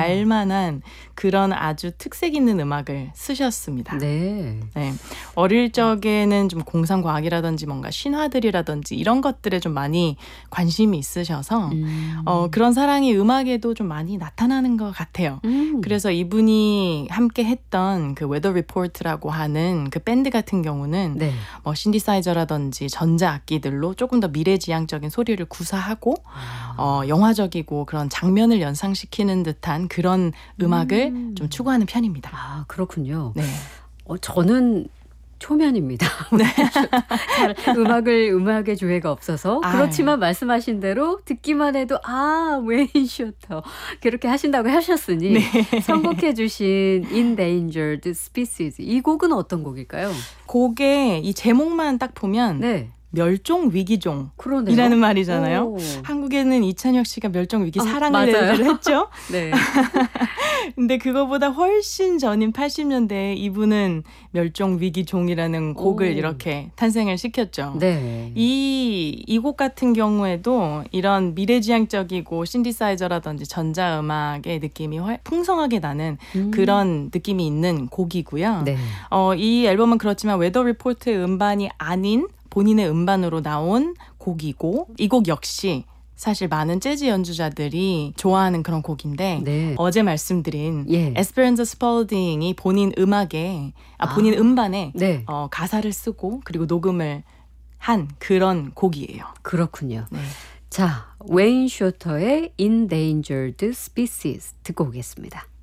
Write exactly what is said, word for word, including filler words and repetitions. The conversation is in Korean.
알만한 그런 아주 특색 있는 음악을 쓰셨습니다. 네. 네. 어릴 적에는 좀 공상과학이라든지 뭔가 신화들이라든지 이런 것들에 좀 많이 관심이 있으셔서 음. 어, 그런 사랑이 음악에도 좀 많이 나타나는 것 같아요. 음. 그래서 이분이 함께 했던 그 웨더 리포트라고 하는 그 밴드 같은 경우는 네. 뭐 신디사이저라든지 전자악기들로 조금 더 미래지향적인 소리를 구사하고 아. 어, 영화적이고 그런 장면을 연상시키는 듯한 그런 음악을 음. 좀 추구하는 편입니다. 아, 그렇군요. 네. 어, 저는 초면입니다. 네. 잘 음악을 음악의 조예가 없어서 아, 그렇지만 말씀하신 대로 듣기만 해도 아, 웨인 슈터 그렇게 하신다고 하셨으니 네. 선곡해 주신 Endangered Species 이 곡은 어떤 곡일까요? 곡의 이 제목만 딱 보면 네. 멸종 위기종 그러네요. 이라는 말이잖아요. 오. 한국에는 이찬혁 씨가 멸종 위기 아, 사랑을 맞아요. 예를 했죠. 네. 근데 그거보다 훨씬 전인 팔십 년대에 이분은 멸종 위기종이라는 곡을 오. 이렇게 탄생을 시켰죠. 네. 이, 이 곡 같은 경우에도 이런 미래지향적이고 신디사이저라든지 전자음악의 느낌이 훨- 풍성하게 나는 음. 그런 느낌이 있는 곡이고요. 네. 어, 이 앨범은 그렇지만 웨더 리포트의 음반이 아닌 본인의 음반으로 나온 곡이고 이 곡 역시 사실 많은 재즈 연주자들이 좋아하는 그런 곡인데 네. 어제 말씀드린 예. 에스페란자 스펄딩이 본인 음악에 아, 본인 아. 음반에 네. 어, 가사를 쓰고 그리고 녹음을 한 그런 곡이에요. 그렇군요. 네. 자, 웨인 슈터의 Endangered Species 듣고 오겠습니다.